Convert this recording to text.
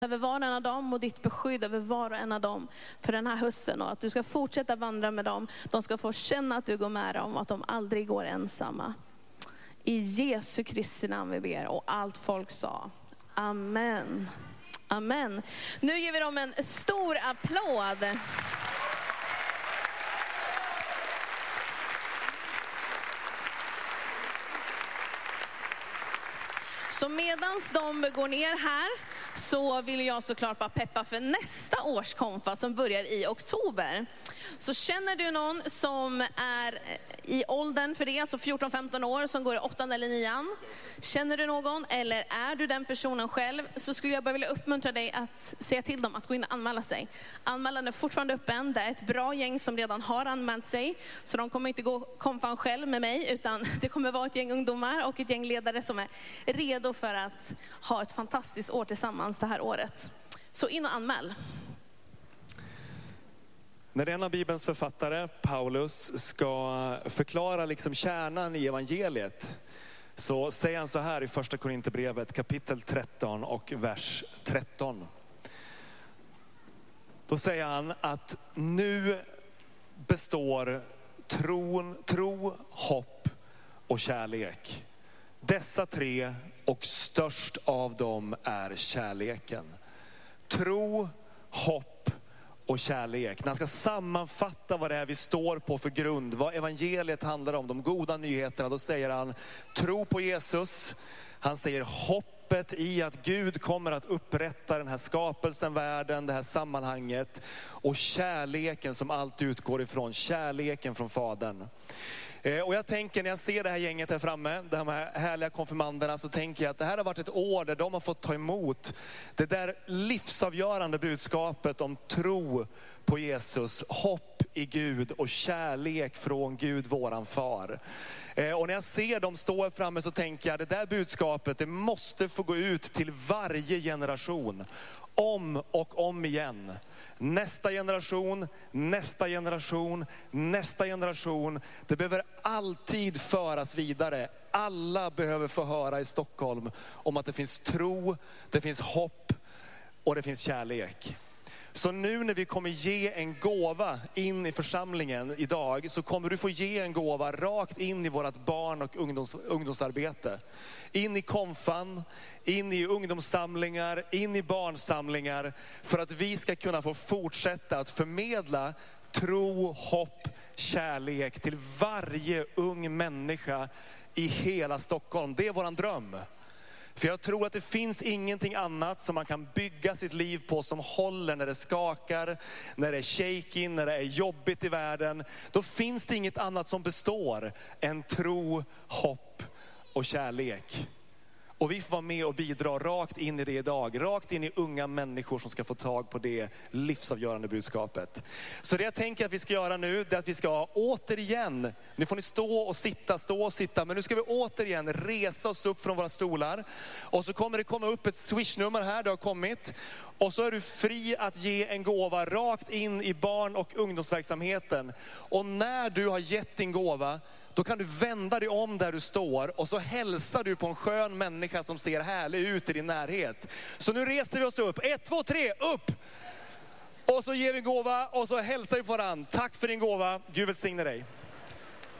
över var och en av dem och ditt beskydd över var och en av dem för den här hösten. Och att du ska fortsätta vandra med dem. De ska få känna att du går med dem och att de aldrig går ensamma. I Jesu Kristi namn vi ber, och allt folk sa amen. Amen. Nu ger vi dem en stor applåd. Så medans de går ner här så vill jag såklart bara peppa för nästa års konfa som börjar i oktober. Så känner du någon som är i åldern för det, alltså 14-15 år, som går i 8:an eller 9:an. Känner du någon, eller är du den personen själv, så skulle jag bara vilja uppmuntra dig att säga till dem att gå in och anmäla sig. Anmälan är fortfarande öppen. Det är ett bra gäng som redan har anmält sig. Så de kommer inte gå konfan själv med mig, utan det kommer vara ett gäng ungdomar och ett gäng ledare som är redo för att ha ett fantastiskt år tillsammans det här året. Så in och anmäl. När en av Bibelns författare, Paulus, ska förklara liksom kärnan i evangeliet, så säger han så här i första Korinthierbrevet kapitel 13 och vers 13. Då säger han att nu består tro, hopp och kärlek. Dessa tre, och störst av dem är kärleken. Tro, hopp och kärlek. När han ska sammanfatta vad det är vi står på för grund, vad evangeliet handlar om, de goda nyheterna, då säger han tro på Jesus. Han säger hoppet i att Gud kommer att upprätta den här skapelsen, världen, det här sammanhanget. Och kärleken som allt utgår ifrån, kärleken från Fadern. Och jag tänker när jag ser det här gänget här framme, de här härliga konfirmanderna, så tänker jag att det här har varit ett år där de har fått ta emot det där livsavgörande budskapet om tro på Jesus, hopp i Gud och kärlek från Gud våran far. Och när jag ser dem stå här framme så tänker jag, det där budskapet, det måste få gå ut till varje generation. Om och om igen. Nästa generation, nästa generation, nästa generation. Det behöver alltid föras vidare. Alla behöver få höra i Stockholm om att det finns tro, det finns hopp och det finns kärlek. Så nu när vi kommer ge en gåva in i församlingen idag, så kommer du få ge en gåva rakt in i vårt barn- och ungdomsarbete. In i konfan, in i ungdomssamlingar, in i barnsamlingar. För att vi ska kunna få fortsätta att förmedla tro, hopp, kärlek till varje ung människa i hela Stockholm. Det är våran dröm. För jag tror att det finns ingenting annat som man kan bygga sitt liv på som håller när det skakar, när det är shaky, när det är jobbigt i världen. Då finns det inget annat som består än tro, hopp och kärlek. Och vi får vara med och bidra rakt in i det idag. Rakt in i unga människor som ska få tag på det livsavgörande budskapet. Så det jag tänker att vi ska göra nu, det är att vi ska återigen, nu får ni stå och sitta, men nu ska vi återigen resa oss upp från våra stolar. Och så kommer det komma upp ett swishnummer här, det har kommit. Och så är du fri att ge en gåva rakt in i barn- och ungdomsverksamheten. Och när du har gett din gåva, då kan du vända dig om där du står och så hälsar du på en skön människa som ser härlig ut i din närhet. Så nu reser vi oss upp. 1, 2, 3, upp! Och så ger vi en gåva och så hälsar vi på varandra. Tack för din gåva. Gud välsigne dig.